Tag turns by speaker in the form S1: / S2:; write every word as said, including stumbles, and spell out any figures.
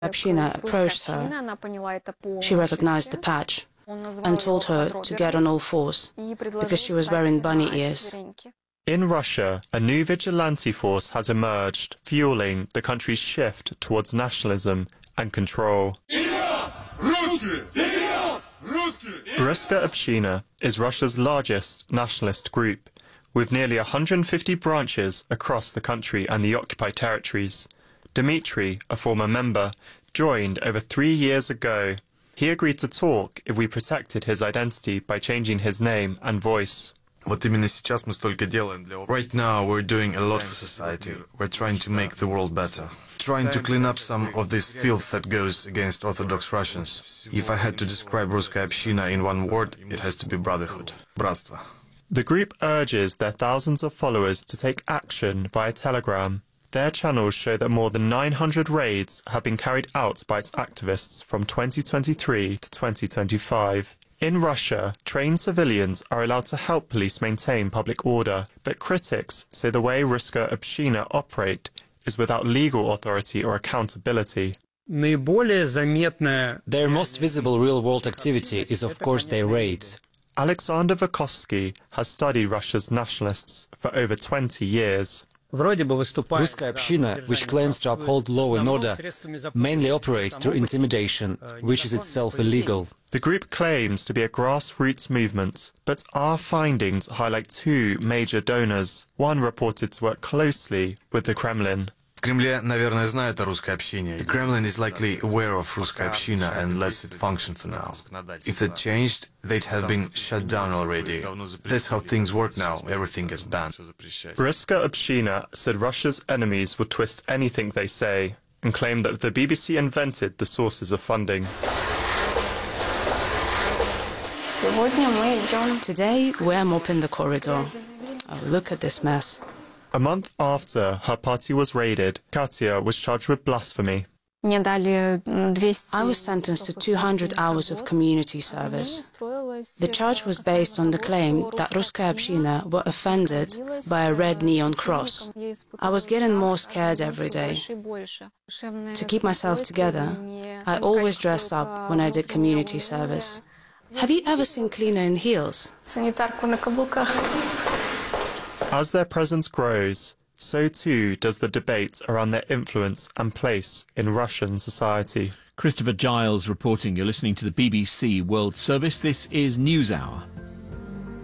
S1: Общina approached her. She recognized the patch and told her to get on all fours because she was wearing bunny ears.
S2: In Russia, a new vigilante force has emerged, fueling the country's shift towards nationalism and control. Ruskaya Общina is Russia's largest nationalist group, with nearly one hundred fifty branches across the country and the occupied territories. Dmitry, a former member, joined over three years ago. He agreed to talk if we protected his identity by changing his name and voice.
S3: Right now we're doing a lot for society. We're trying to make the world better. Trying to clean up some of this filth that goes against Orthodox Russians. If I had to describe Ruskaya Общina in one word, it has to be brotherhood. Bratstvo.
S2: The group urges their thousands of followers to take action via Telegram. Their channels show that more than nine hundred raids have been carried out by its activists from twenty twenty-three to twenty twenty-five. In Russia, trained civilians are allowed to help police maintain public order, but critics say the way Ruskaya Общina operate is without legal authority or accountability.
S4: Their most visible real-world activity is, of course, their raids.
S2: Alexander Vukovsky has studied Russia's nationalists for over twenty years.
S4: Ruskaya Общina, which claims to uphold law and order, mainly operates through intimidation, which is itself illegal.
S2: The group claims to be a grassroots movement, but our findings highlight two major donors. One reported to work closely with the Kremlin.
S3: В Кремле, наверное, знают о Русской общине. The Kremlin is likely aware of Ruskaya Общina and lets it function for now. If that changed, they'd have been shut down already. That's how things work now. Everything gets banned.
S2: Ruskaya Общina said Russia's enemies would twist anything they say and claimed that the B B C invented the sources of funding.
S1: Today we're mopping the corridor. Oh, look at this mess.
S2: A month after her party was raided, Katya was charged with blasphemy.
S1: I was sentenced to two hundred hours of community service. The charge was based on the claim that Ruskaya Общina were offended by a red neon cross. I was getting more scared every day. To keep myself together, I always dressed up when I did community service. Have you ever seen cleaner in heels?
S2: As their presence grows, so too does the debate around their influence and place in Russian society.
S5: Christopher Giles reporting. You're listening to the B B C World Service. This is NewsHour.